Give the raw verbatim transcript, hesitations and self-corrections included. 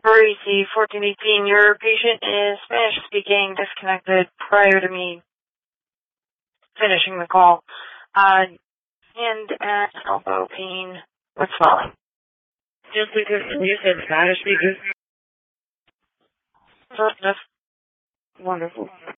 Parisi, fourteen eighteen. Your patient is Spanish speaking, disconnected prior to me finishing the call. Uh, hand and elbow pain with swelling. Just because you said Spanish speaking. So, just Wonderful.